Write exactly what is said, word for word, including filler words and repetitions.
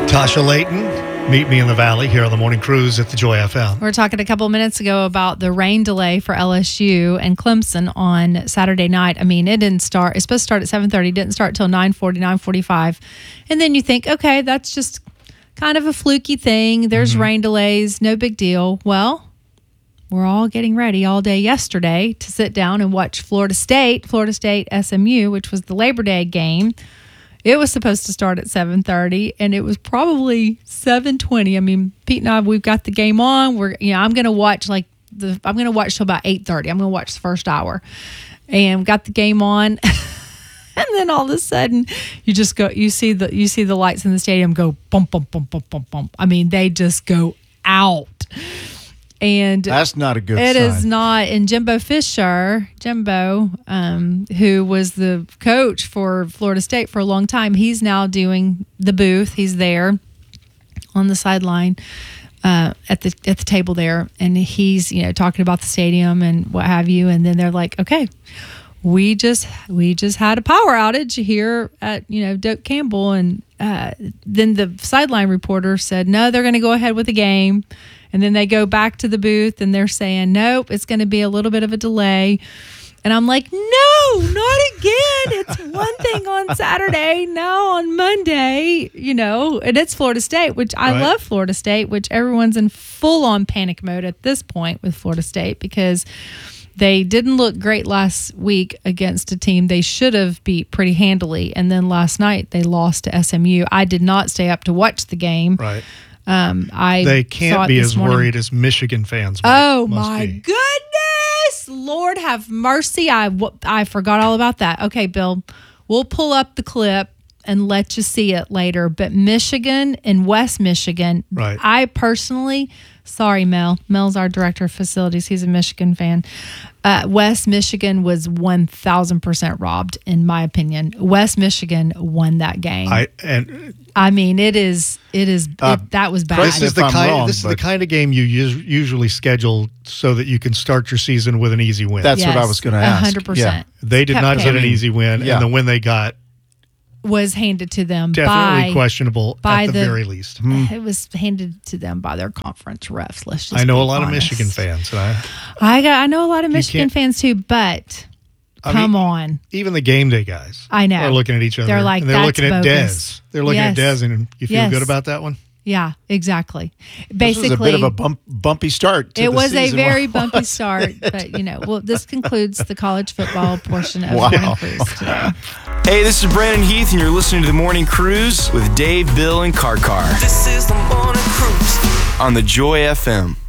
Tasha Layton, meet me in the valley here on the Morning Cruise at the Joy F M. We were talking a couple of minutes ago about the rain delay for L S U and Clemson on Saturday night. I mean, it didn't start. It's supposed to start at seven thirty. Didn't start till nine forty, nine forty-five. And then you think, okay, that's just kind of a fluky thing. There's mm-hmm. rain delays. No big deal. Well, we're all getting ready all day yesterday to sit down and watch Florida State, Florida State S M U, which was the Labor Day game. It was supposed to start at seven thirty, and it was probably seven twenty. I mean, Pete and I, we've got the game on. We're, you know, I'm going to watch like the. I'm going to watch till about eight thirty. I'm going to watch the first hour, and got the game on, and then all of a sudden, you just go. You see the you see the lights in the stadium go bump bump bump bump bump bump. I mean, they just go out. And that's not a good it sign. It is not. And Jimbo Fisher, Jimbo, um, who was the coach for Florida State for a long time, he's now doing the booth. He's there on the sideline uh, at the at the table there, and he's you know talking about the stadium and what have you. And then they're like, okay, we just we just had a power outage here at you know Doak Campbell, and uh, then the sideline reporter said, no, they're going to go ahead with the game. And then they go back to the booth and they're saying, nope, it's going to be a little bit of a delay. And I'm like, no, not again. It's one thing on Saturday, now on Monday, you know, and it's Florida State, which I right. love Florida State, which everyone's in full on panic mode at this point with Florida State because they didn't look great last week against a team they should have beat pretty handily. And then last night they lost to S M U. I did not stay up to watch the game. Right. Um, I they can't be as morning. worried as Michigan fans might, oh must my be. goodness, Lord have mercy. I, I forgot all about that. Okay, Bill, we'll pull up the clip and let you see it later. But Michigan and West Michigan, right. I personally, sorry, Mel. Mel's our director of facilities. He's a Michigan fan. Uh, West Michigan was one thousand percent robbed, in my opinion. West Michigan won that game. I and I mean, it is, it is, uh, it, that was bad. This is the I'm kind. wrong, this is the kind of game you us- usually schedule so that you can start your season with an easy win. That's yes, what I was going to ask. one hundred percent. Yeah. They did not get an easy win, yeah. and the win they got was handed to them definitely by, questionable by at the, the very least. Hmm. It was handed to them by their conference refs. Let's just I know be a lot honest. of Michigan fans. And I, I got. I know a lot of Michigan can't- fans too, but I come mean, on. Even the game day guys I know. are looking at each other. They're like, and they're "That's looking at bogus." Dez. They're looking Yes. at Dez, and you feel Yes. good about that one? Yeah, exactly. This Basically, was a bit of a bump, bumpy start to it the was a season. very bumpy start, but you know, well, this concludes the college football portion of Wow. the Morning Cruise today. Hey, this is Brandon Heath, and you're listening to The Morning Cruise with Dave, Bill, and Car Car. This is The Morning Cruise on the Joy F M.